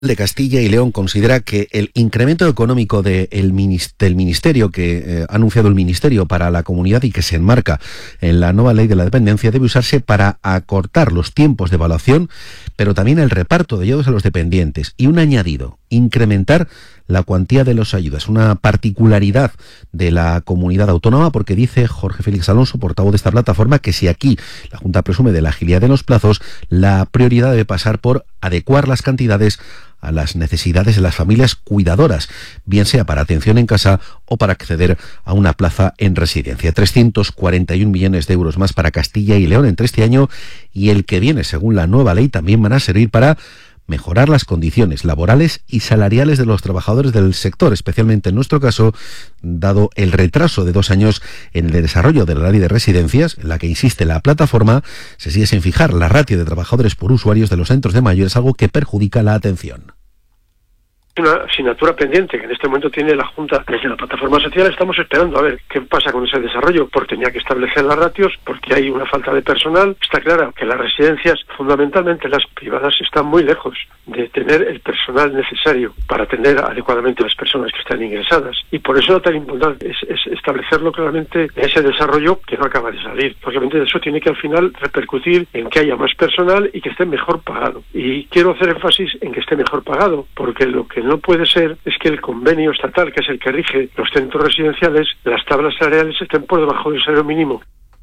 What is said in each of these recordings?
de Castilla y León considera que el incremento económico del ministerio que ha anunciado el Ministerio para la comunidad y que se enmarca en la nueva ley de la dependencia debe usarse para acortar los tiempos de evaluación, pero también el reparto de ayudas a los dependientes. Y un añadido, incrementar la cuantía de las ayudas, una particularidad de la comunidad autónoma, porque dice Jorge Félix Alonso, portavoz de esta plataforma, que si aquí la Junta presume de la agilidad de los plazos, la prioridad debe pasar por adecuar las cantidades a las necesidades de las familias cuidadoras, bien sea para atención en casa o para acceder a una plaza en residencia. 341 millones de euros más para Castilla y León entre este año y el que viene, según la nueva ley, también van a servir para mejorar las condiciones laborales y salariales de los trabajadores del sector, especialmente en nuestro caso, dado el retraso de 2 años en el desarrollo de la ley de residencias, en la que insiste la plataforma, se sigue sin fijar la ratio de trabajadores por usuarios de los centros de mayores, algo que perjudica la atención. Una asignatura pendiente que en este momento tiene la Junta desde la plataforma social. Estamos esperando a ver qué pasa con ese desarrollo, porque tenía que establecer las ratios, porque hay una falta de personal. Está claro que las residencias, fundamentalmente las privadas, están muy lejos de tener el personal necesario para atender adecuadamente a las personas que están ingresadas, y por eso tan importante es establecerlo claramente en ese desarrollo que no acaba de salir. Obviamente eso tiene que al final repercutir en que haya más personal y que esté mejor pagado, y quiero hacer énfasis en que esté mejor pagado, porque lo que no puede ser es que el convenio estatal, que es el que rige los centros residenciales, las tablas salariales estén por debajo del salario mínimo.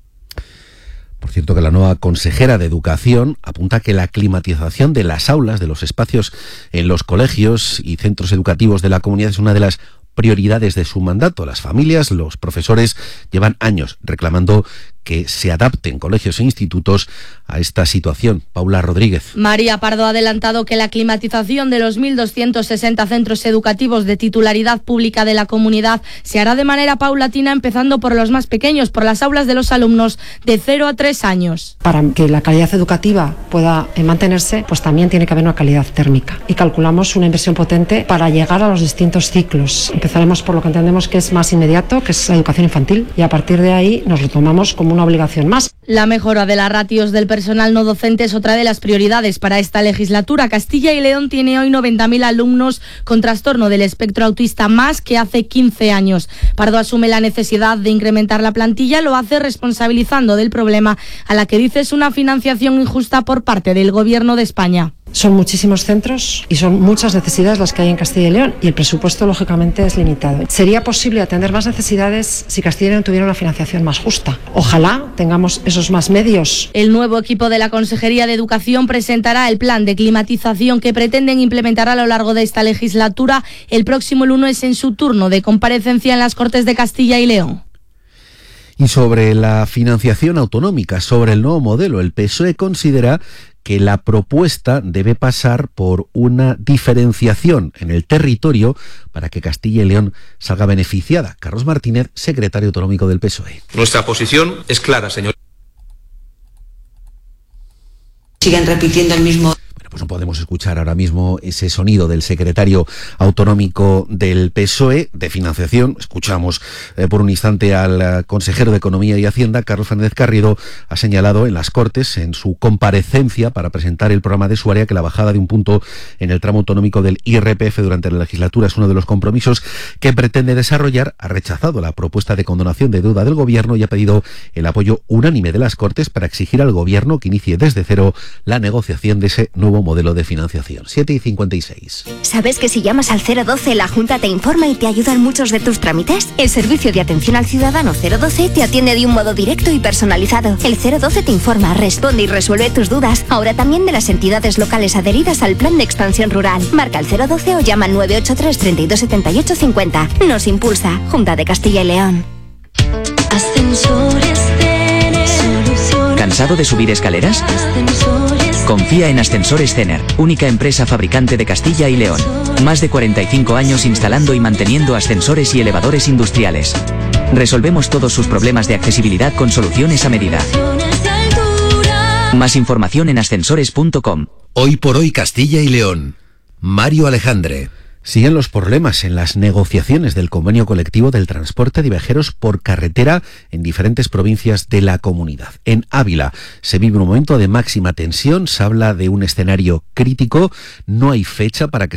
Por cierto, que la nueva consejera de Educación apunta que la climatización de las aulas, de los espacios en los colegios y centros educativos de la comunidad es una de las prioridades de su mandato. Las familias, los profesores llevan años reclamando que se adapten colegios e institutos a esta situación. Paula Rodríguez. María Pardo ha adelantado que la climatización de los 1.260 centros educativos de titularidad pública de la comunidad se hará de manera paulatina, empezando por los más pequeños, por las aulas de los alumnos de 0 a 3 años. Para que la calidad educativa pueda mantenerse, pues también tiene que haber una calidad térmica. Y calculamos una inversión potente para llegar a los distintos ciclos. Empezaremos por lo que entendemos que es más inmediato, que es la educación infantil, y a partir de ahí nos lo tomamos como una obligación más. La mejora de las ratios del personal no docente es otra de las prioridades para esta legislatura. Castilla y León tiene hoy 90.000 alumnos con trastorno del espectro autista, más que hace 15 años. Pardo asume la necesidad de incrementar la plantilla, lo hace responsabilizando del problema a la que dice es una financiación injusta por parte del Gobierno de España. Son muchísimos centros y son muchas necesidades las que hay en Castilla y León, y el presupuesto lógicamente es limitado. Sería posible atender más necesidades si Castilla y León tuviera una financiación más justa. Ojalá tengamos esos más medios. El nuevo equipo de la Consejería de Educación presentará el plan de climatización que pretenden implementar a lo largo de esta legislatura. El próximo lunes en su turno de comparecencia en las Cortes de Castilla y León. Y sobre la financiación autonómica, sobre el nuevo modelo, el PSOE considera que la propuesta debe pasar por una diferenciación en el territorio para que Castilla y León salga beneficiada. Carlos Martínez, secretario autonómico del PSOE. Nuestra posición es clara, señor. Siguen repitiendo el mismo. Pues no podemos escuchar ahora mismo ese sonido del secretario autonómico del PSOE de financiación. Escuchamos por un instante al consejero de Economía y Hacienda, Carlos Fernández Carrido. Ha señalado en las Cortes, en su comparecencia para presentar el programa de su área, que la bajada de un punto en el tramo autonómico del IRPF durante la legislatura es uno de los compromisos que pretende desarrollar. Ha rechazado la propuesta de condonación de deuda del Gobierno y ha pedido el apoyo unánime de las Cortes para exigir al Gobierno que inicie desde cero la negociación de ese nuevo modelo de financiación. 7:56. ¿Sabes que si llamas al 012 la Junta te informa y te ayuda en muchos de tus trámites? El servicio de atención al ciudadano 012 te atiende de un modo directo y personalizado. El 012 te informa, responde y resuelve tus dudas. Ahora también de las entidades locales adheridas al Plan de Expansión Rural. Marca el 012 o llama al 983 32 78 50. Nos impulsa Junta de Castilla y León. Ascensores Cener. ¿Cansado de subir escaleras? Confía en Ascensores Cener, única empresa fabricante de Castilla y León. Más de 45 años instalando y manteniendo ascensores y elevadores industriales. Resolvemos todos sus problemas de accesibilidad con soluciones a medida. Más información en ascensores.com. Hoy por hoy Castilla y León. Mario Alejandre. Siguen los problemas en las negociaciones del convenio colectivo del transporte de viajeros por carretera en diferentes provincias de la comunidad. En Ávila se vive un momento de máxima tensión, se habla de un escenario crítico, no hay fecha para que